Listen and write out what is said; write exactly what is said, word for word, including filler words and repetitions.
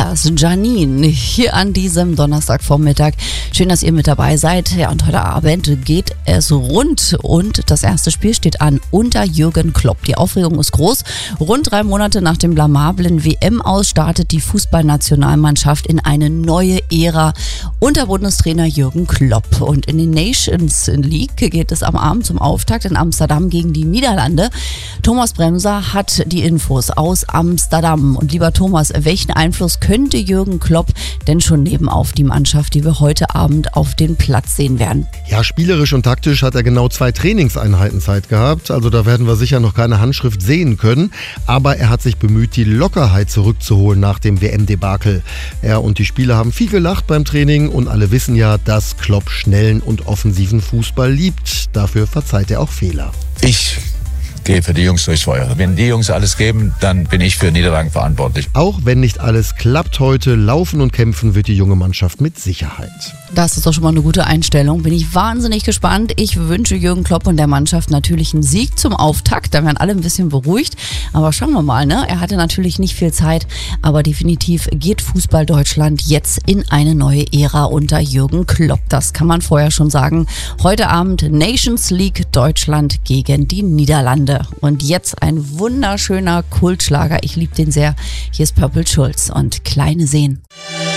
das Janine hier an diesem Donnerstagvormittag. Schön, dass ihr mit dabei seid. Ja, und heute Abend geht es rund und das erste Spiel steht an unter Jürgen Klopp. Die Aufregung ist groß. Rund drei Monate nach dem blamablen W M-Aus startet die Fußballnationalmannschaft in eine neue Ära unter Bundestrainer Jürgen Klopp. Und in die Nations League geht es am Abend zum Auftakt in Amsterdam gegen die Niederlande. Thomas Bremser hat die Infos aus Amsterdam. Und lieber Thomas, welchen Einfluss könnte Jürgen Klopp denn schon nehmen auf die Mannschaft, die wir heute Abend auf den Platz sehen werden? Ja, spielerisch und taktisch hat er genau zwei Trainingseinheiten Zeit gehabt. Also da werden wir sicher noch keine Handschrift sehen können. Aber er hat sich bemüht, die Lockerheit zurückzuholen nach dem W M-Debakel. Er und die Spieler haben viel gelacht beim Training und alle wissen ja, dass Klopp schnellen und offensiven Fußball liebt. Dafür verzeiht er auch Fehler. Ich gehe für die Jungs durchs Feuer. Wenn die Jungs alles geben, dann bin ich für Niederlagen verantwortlich. Auch wenn nicht alles klappt heute, laufen und kämpfen wird die junge Mannschaft mit Sicherheit. Das ist doch schon mal eine gute Einstellung. Bin ich wahnsinnig gespannt. Ich wünsche Jürgen Klopp und der Mannschaft natürlich einen Sieg zum Auftakt. Da werden alle ein bisschen beruhigt. Aber schauen wir mal, ne? Er hatte natürlich nicht viel Zeit, aber definitiv geht Fußball Deutschland jetzt in eine neue Ära unter Jürgen Klopp. Das kann man vorher schon sagen. Heute Abend Nations League Deutschland gegen die Niederlande. Und jetzt ein wunderschöner Kultschlager. Ich liebe den sehr. Hier ist Purple Schulz und Kleine Seen.